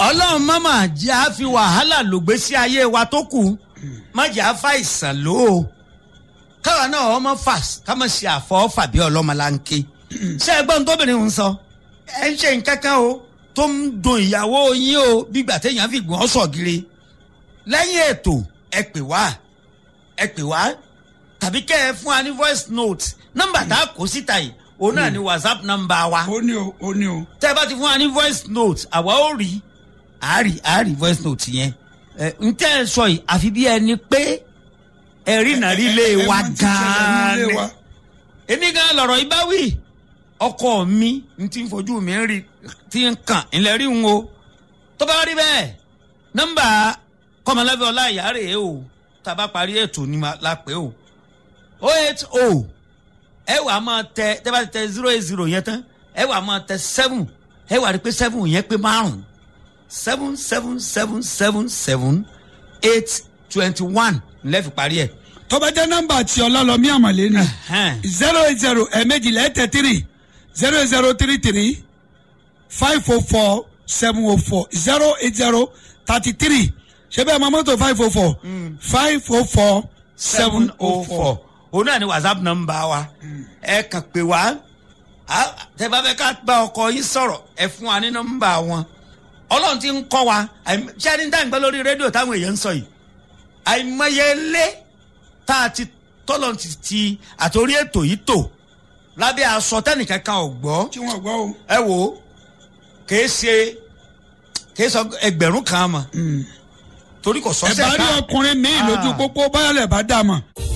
ọlọ́run mọ́mọ́ jẹ́ á fi wàhálà lògbésí ayé wa tó kù má jẹ́ á fa ìsàn lò ó káwa náà ọmọ fà ká má ṣe àfọwọ́fà bí ọlọ́mọlanke ṣé ẹgbọ́n tóbìnrin ń sọ ẹ ń ṣe nǹkan kan o tó ń dùn ìyàwó yín o bígbà téèyàn fi gbọ́n sọ̀gìrì lẹ́yìn ètò ẹ pè wá tàbí kẹ́ ẹ fún wa ní voice note nọ́mbà tá a kó síta yìí òun náà ni whatsapp nọ́mbà wa. ó ní o. tẹ́ ẹ bá ti fún wa ní voice note àwa ó rí àárí voice note yẹn n tẹ́ ẹ sọ yìí àfi bí ẹni pé ẹ̀rí nàrí lé wa gan-an ni èmi gan lọ̀rọ̀ ibà wí ọkọ mi n ti fojú mi rí ti ń kàn ilẹ̀ rí n o tó bá rí bẹ́ẹ̀ nọ́mbà kọ́mọlábẹ́ ọlá ìyá rèé o tá a bá parí ètò ni la pè o 080 ẹ wàá máa tẹ tẹ́ bá ti tẹ 080 yẹn tán ẹ wàá máa tẹ 7 ẹ wàá rí pé 7 yẹn pé 5 77777 821 lẹ́ẹ̀fì parí ẹ̀. tó bá jẹ́ nọ́mbà tí ọlálọ́mí àmàlẹ́ ni 080 ẹ̀ẹ́mẹ́jìlá ẹ̀tẹ̀ 3 0033 544 704 080 33 ṣé bẹ́ẹ̀ mọ́tò 544 544 704. òun náà ni whatsapp nọ́mbà wa ẹ kàn pé wá tẹ́ bá fẹ́ ká bá ọkọ yín sọ̀rọ̀ ẹ fún wa ní nọ́mbà wọn ọlọ́run ti ń kọ́ wa ṣé ẹni tá à ń gbọ́ lórí rédíò táwọn èèyàn ń sọ yìí àìmọye ilé tá a ti tọ́lọ̀ ti àtòrí ètò yìí tò lábẹ́ aṣọ tẹ́nìkan kan ò gbọ́. tí wọ́n gbọ́ o. ẹ wo kìí sọ ẹgbẹ̀rún kan mọ̀ torí kò sọ́sẹ̀ ká. ẹ bá rí ọkùnrin mi lójú pópó báyọ̀ lẹ̀ bá dà mọ̀.